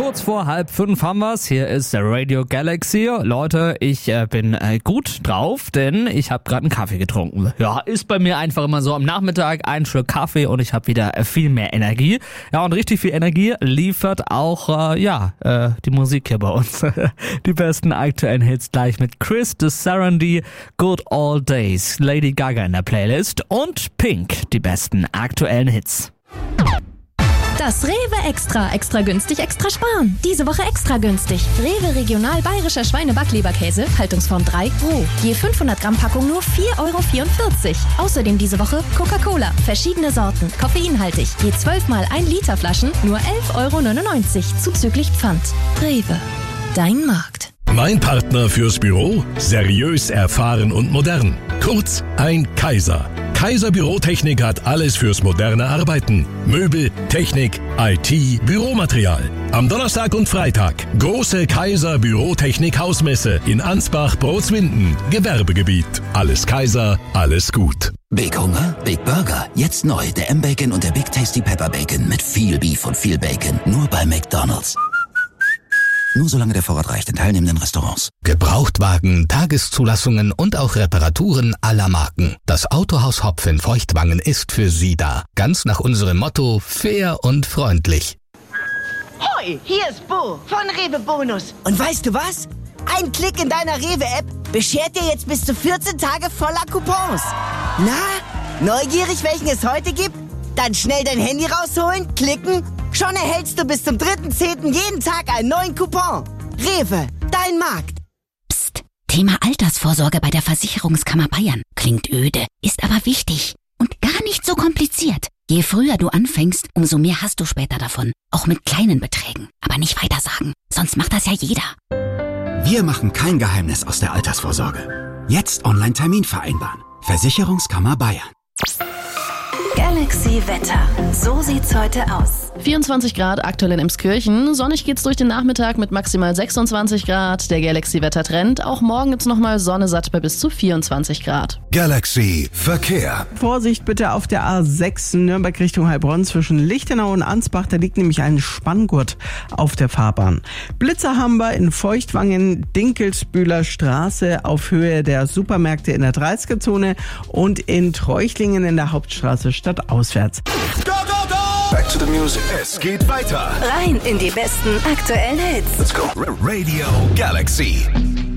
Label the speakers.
Speaker 1: Kurz vor 4:30 haben wir's. Hier ist der Radio Galaxy. Leute, ich bin gut drauf, denn ich habe gerade einen Kaffee getrunken. Ja, ist bei mir einfach immer so am Nachmittag ein Schluck Kaffee und ich habe wieder viel mehr Energie. Ja, und richtig viel Energie liefert auch die Musik hier bei uns. Die besten aktuellen Hits gleich mit Chris de Serendy, Good Old Days, Lady Gaga in der Playlist und Pink, die besten aktuellen Hits.
Speaker 2: Das Rewe Extra günstig, extra sparen. Diese Woche extra günstig. Rewe Regional Bayerischer Schweine-Backleberkäse, Haltungsform 3, roh. Je 500 Gramm Packung nur 4,44 €. Außerdem diese Woche Coca-Cola, verschiedene Sorten, koffeinhaltig. Je 12 mal 1 Liter Flaschen nur 11,99 € zuzüglich Pfand. Rewe, dein Markt.
Speaker 3: Mein Partner fürs Büro? Seriös, erfahren und modern. Kurz, ein Kaiser. Kaiser Bürotechnik hat alles fürs moderne Arbeiten. Möbel, Technik, IT, Büromaterial. Am Donnerstag und Freitag große Kaiser Bürotechnik Hausmesse in Ansbach-Brozwinden. Gewerbegebiet. Alles Kaiser, alles gut.
Speaker 4: Big Hunger? Big Burger. Jetzt neu. Der M-Bacon und der Big Tasty Pepper Bacon mit viel Beef und viel Bacon. Nur bei McDonald's. Nur solange der Vorrat reicht in teilnehmenden Restaurants.
Speaker 5: Gebrauchtwagen, Tageszulassungen und auch Reparaturen aller Marken. Das Autohaus Hopf in Feuchtwangen ist für Sie da. Ganz nach unserem Motto: fair und freundlich.
Speaker 6: Hoi, hier ist Bo von Rewe Bonus. Und weißt du was? Ein Klick in deiner Rewe-App beschert dir jetzt bis zu 14 Tage voller Coupons. Na, neugierig, welchen es heute gibt? Dann schnell dein Handy rausholen, klicken. Schon erhältst du bis zum 3.10. jeden Tag einen neuen Coupon. Rewe, dein Markt.
Speaker 7: Psst, Thema Altersvorsorge bei der Versicherungskammer Bayern. Klingt öde, ist aber wichtig und gar nicht so kompliziert. Je früher du anfängst, umso mehr hast du später davon. Auch mit kleinen Beträgen. Aber nicht weitersagen, sonst macht das ja jeder.
Speaker 8: Wir machen kein Geheimnis aus der Altersvorsorge. Jetzt Online-Termin vereinbaren. Versicherungskammer Bayern.
Speaker 2: Galaxy Wetter. So sieht's heute aus.
Speaker 9: 24 Grad aktuell in Emskirchen. Sonnig geht's durch den Nachmittag mit maximal 26 Grad. Der Galaxy-Wetter-Trend. Auch morgen gibt's nochmal Sonne satt bei bis zu 24 Grad.
Speaker 3: Galaxy Verkehr.
Speaker 10: Vorsicht bitte auf der A6 Nürnberg Richtung Heilbronn zwischen Lichtenau und Ansbach. Da liegt nämlich ein Spanngurt auf der Fahrbahn. Blitzer haben wir in Feuchtwangen, Dinkelsbühler Straße auf Höhe der Supermärkte in der 30er-Zone und in Treuchlingen in der Hauptstraße stadtauswärts.
Speaker 3: Go, go, go! Back to the music. Es geht weiter.
Speaker 2: Rein in die besten aktuellen Hits.
Speaker 3: Let's go. Radio Galaxy.